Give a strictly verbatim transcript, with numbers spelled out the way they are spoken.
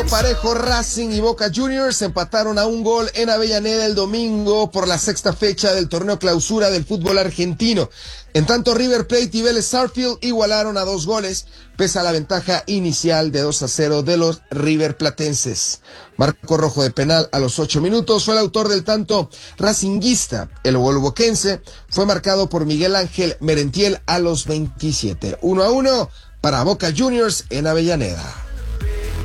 Parejo, Racing y Boca Juniors empataron a un gol en Avellaneda el domingo por la sexta fecha del torneo clausura del fútbol argentino. En tanto, River Plate y Vélez Sarsfield igualaron a dos goles, pese a la ventaja inicial de dos a cero de los River Platenses. Marco rojo de penal a los ocho minutos fue el autor del tanto racinguista. El gol boquense fue marcado por Miguel Ángel Merentiel a los veintisiete. uno a uno para Boca Juniors en Avellaneda.